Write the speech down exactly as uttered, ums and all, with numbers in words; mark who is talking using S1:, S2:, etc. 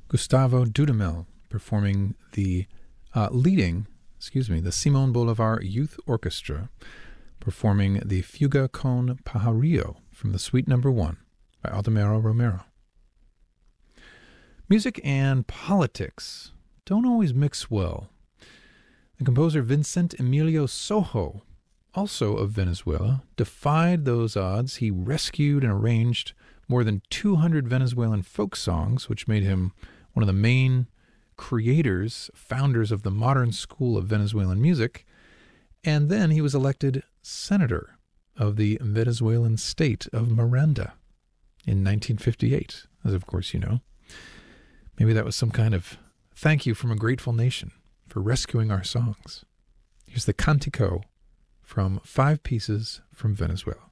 S1: Gustavo Dudamel performing the uh, leading, excuse me, the Simon Bolivar Youth Orchestra performing the Fuga con Pajarillo from the Suite Number One by Aldemaro Romero. Music and politics don't always mix well. The composer Vincent Emilio Sojo, also of Venezuela, defied those odds. He rescued and arranged more than two hundred Venezuelan folk songs, which made him one of the main creators, founders of the modern school of Venezuelan music. And then he was elected senator of the Venezuelan state of Miranda in nineteen fifty-eight, as of course you know. Maybe that was some kind of thank you from a grateful nation for rescuing our songs. Here's the Cantico from Five Pieces from Venezuela.